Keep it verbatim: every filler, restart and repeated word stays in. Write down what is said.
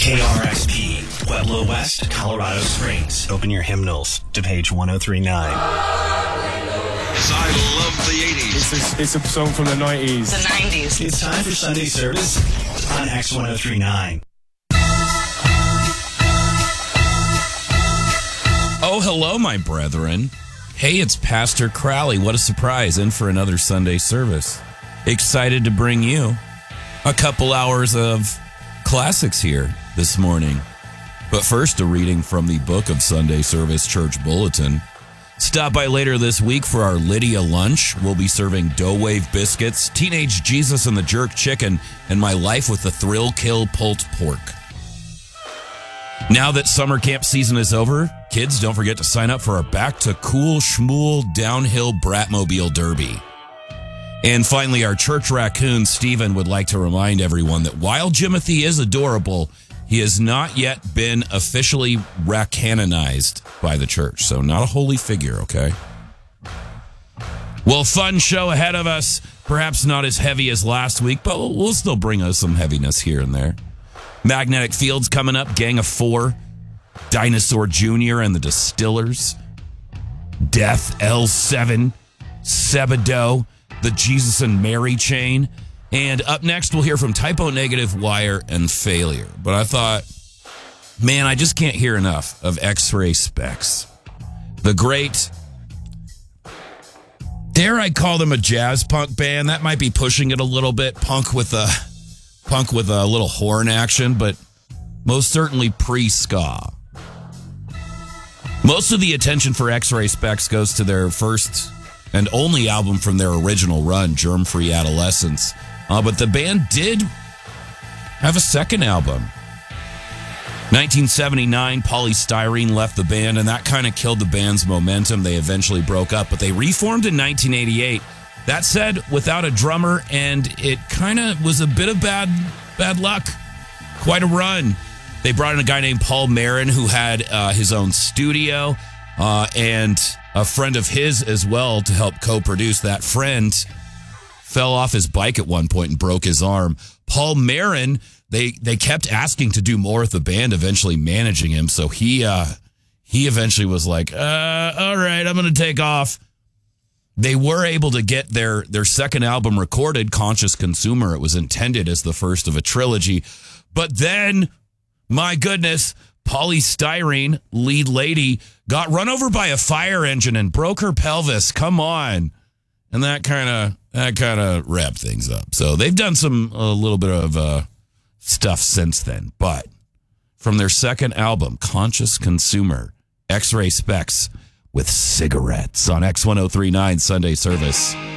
K R X P, Pueblo West, Colorado Springs. Open your hymnals to page one oh three nine. I love the eighties. It's a, it's a song from the nineties. The nineties. It's time for Sunday service on X ten thirty-nine. Oh, hello, my brethren. Hey, it's Pastor Crowley. What a surprise. In for another Sunday service. Excited to bring you a couple hours of classics here this morning. But first, a reading from the Book of Sunday Service Church Bulletin. Stop by later this week for our Lydia lunch. We'll be serving dough wave biscuits, Teenage Jesus and the Jerk Chicken, and My Life with the Thrill Kill Pulled Pork. Now that summer camp season is over, kids, don't forget to sign up for our Back to Cool Schmool Downhill Bratmobile Derby. And finally, our church raccoon, Stephen, would like to remind everyone that while Jimothy is adorable, he has not yet been officially racanonized by the church. So not a holy figure, okay? Well, fun show ahead of us. Perhaps not as heavy as last week, but we'll still bring us some heaviness here and there. Magnetic Fields coming up, Gang of Four, Dinosaur Junior and the Distillers, Death, L seven, Sebado, the Jesus and Mary chain. And up next, we'll hear from Typo Negative, Wire, and Failure. But I thought, man, I just can't hear enough of X-Ray Spex. The great, dare I call them a jazz punk band? That might be pushing it a little bit. Punk with a... Punk with a little horn action, but most certainly pre-ska. Most of the attention for X-Ray Spex goes to their first and only album from their original run, Germ-Free Adolescence. Uh, but the band did have a second album. nineteen seventy-nine, Polystyrene left the band, and that kind of killed the band's momentum. They eventually broke up, but they reformed in nineteen eighty-eight. That said, without a drummer, and it kind of was a bit of bad bad luck. Quite a run. They brought in a guy named Paul Marin, who had uh, his own studio, uh, and a friend of his as well to help co-produce. That friend fell off his bike at one point and broke his arm. Paul Marin, they they kept asking to do more with the band, eventually managing him, so he uh, he eventually was like, uh, all right, I'm going to take off. They were able to get their, their second album recorded, Conscious Consumer. It was intended as the first of a trilogy. But then, my goodness, Polystyrene, lead lady, got run over by a fire engine and broke her pelvis. Come on. And that kind of that kind of wrapped things up. So they've done some a little bit of uh, stuff since then. But from their second album, Conscious Consumer, X-Ray Spex, with Cigarettes on X ten thirty-nine Sunday Service.